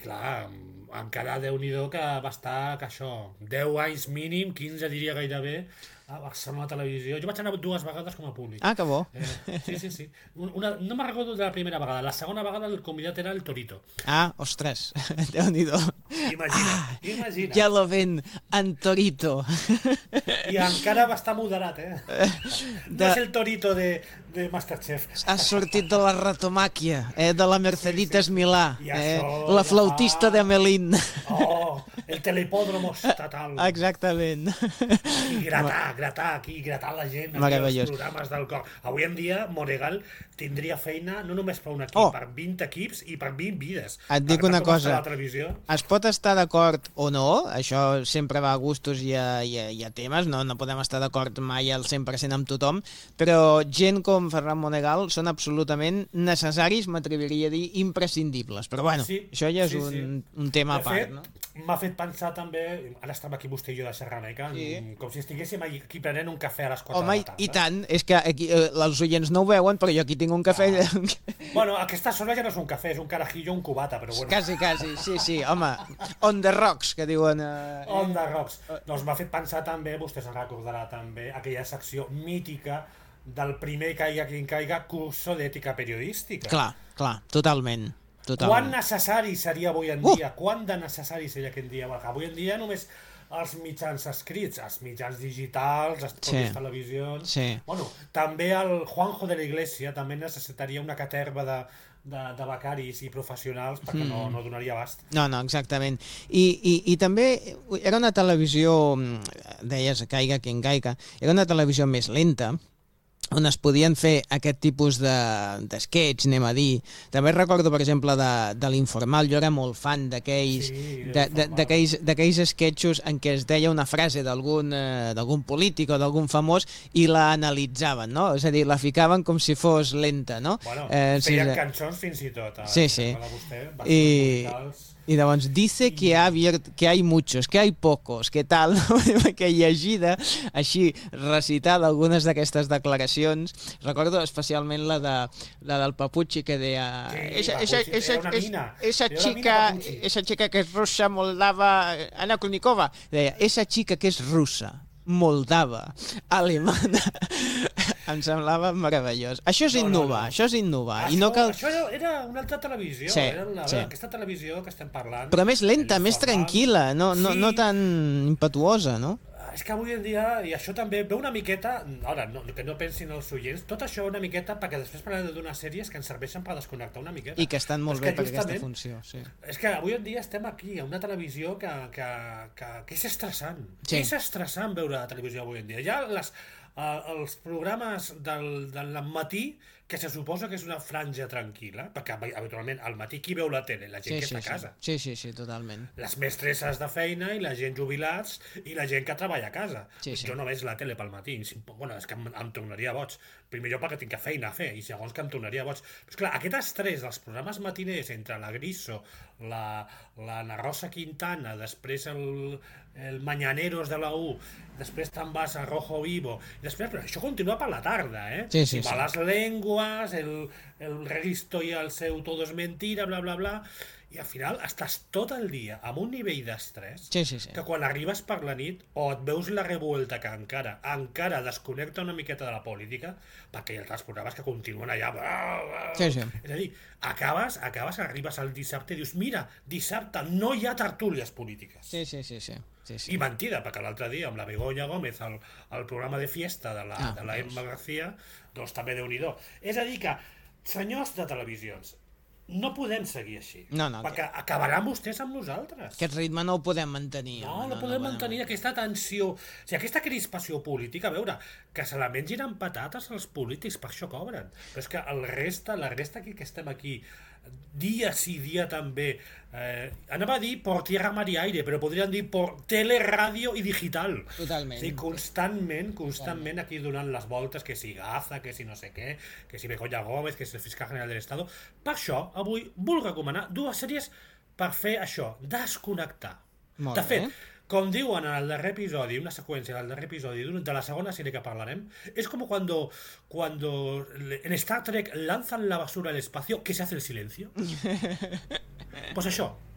clar, encara Déu-n'hi-do que va estar, que això, 10 anys mínim, 15 diria gairebé, a Barcelona Televisió. Jo vaig anar 2 vegades com a públic. Ah, que bo. Sí. No me'n recordo de la primera vegada. La segona vegada el convidat era el Torito. Ah, ostres, Déu-n'hi-do. Imagina. Ja lo ven en Torito. I encara va estar moderat, No és el Torito de Masterchef. Ha sortit de la retomàquia, de la Merceditas Milà, I això, la flautista de Melín. Oh, el telepòdromo estatal. Exactament. I gratar la gent en els programes del cor. Avui en dia, Monegal tindria feina no només per un equip, per 20 equips i per 20 vides. Et dic una cosa, es pot estar d'acord o no, això sempre va a gustos i a temes, no podem estar d'acord mai al 100% amb tothom, però gent com Ferran Monegal són absolutament necessaris, m'atreviria a dir imprescindibles, però bueno, això ja és un tema a part, no? M'ha fet pensar també, ara estem aquí vostè i jo de xerrameca, com si estiguéssim aquí prenent un cafè a les 4 de la tarda. I tant, és que aquí, els oients no ho veuen, però jo aquí tinc un cafè... Bueno, aquesta zona ja no és un cafè, és un carajillo, un cubata, però bueno. Quasi, sí, home, on the rocks, que diuen... On the rocks. Doncs m'ha fet pensar també, vostè se'n recordarà també, aquella secció mítica del primer caiga quien caiga curso d'ètica periodística. Clar, totalment. Quan necessari seria avui en dia? Quan de necessari seria aquest dia? Avui en dia només els mitjans escrits, els mitjans digitals, les pròpies televisions... Bueno, també el Juanjo de la Iglesia també necessitaria una caterva de becaris i professionals perquè no donaria abast. No, exactament. I també era una televisió, deies, caiga quien caiga, era una televisió més lenta, on es podien fer aquest tipus d'esquets, anem a dir. També recordo, per exemple, de l'Informal. Jo era molt fan d'aquells esquetxos en què es deia una frase d'algun polític o d'algun famós i la analitzaven, no? És a dir, la ficaven com si fos lenta, no? Bueno, feien cançons fins i tot. Sí. I llavors, dice que hay muchos, que hay pocos, que tal, que llegida, així, recitada algunes d'aquestes declaracions. Recordo especialment la del Papuchi, que deia... Esa chica que és russa, moldava... Anna Kournikova, deia, esa chica que és russa, moldava, alemana... Em semblava meravellós. Això és innovar. Això era una altra televisió. Aquesta televisió que estem parlant... Però més lenta, més tranquil·la, no tan impetuosa, no? És que avui en dia, i això també ve una miqueta, ara, que no pensin els oients, tot això una miqueta perquè després parlarem d'unes sèries que ens serveixen per desconnectar una miqueta. I que estan molt bé per aquesta funció, sí. És que avui en dia estem aquí, a una televisió que és estressant. És estressant veure la televisió avui en dia. Ja els programes del matí, que se suposa que és una franja tranquil·la, perquè habitualment al matí qui veu la tele? La gent que està a casa. Sí, totalment. Les mestresses de feina i la gent jubilats i la gent que treballa a casa. Jo no veig la tele pel matí. Bueno, és que em tornaria boig. Primer lloc perquè tinc feina a fer i segons que em tornaria boig. Però esclar, aquest estrès dels programes matiners entre la Griso, la Ana Rosa Quintana, després el Mañaneros de la U, després te'n vas a Rojo Vivo, i després, però això continua per la tarda, Sí. Malas lenguas, el Registo i el seu Todo es mentira, bla, bla, bla, i al final estàs tot el dia amb un nivell d'estrès que quan arribes per la nit o et veus la revuelta que encara desconnecta una miqueta de la política, perquè hi ha altres programes que continuen allà. És a dir, acabes, arribes al dissabte i dius, mira, dissabte no hi ha tertúlies polítiques. Sí. I mentida, perquè l'altre dia amb la Begoña Gómez al programa de fiesta de la Emma García, doncs també Déu-n'hi-do. És a dir que, senyors de televisions, no podem seguir així, perquè acabaran vostès amb nosaltres. Aquest ritme no el podem mantenir. No podem mantenir aquesta tensió, aquesta crispació política, a veure, que se la mengin amb patates els polítics, per això cobren. Però és que la resta que estem aquí, dia sí, dia també, anava a dir por tierra, mar y aire, però podrien dir por tele, ràdio i digital. Totalment. Sí, constantment aquí donant les voltes, que si Gaza, que si no sé què, que si Begoña Gómez, que si el fiscal general de l'Estado. Per això, avui vull recomanar 2 sèries per fer això, desconnectar. Molt de bé. fet, com diuen en el darrer episodi, una seqüència del darrer episodi de la segona sèrie que parlarem, es como cuando en Star Trek lanzan la basura al espacio, que se hace el silencio. Pues això,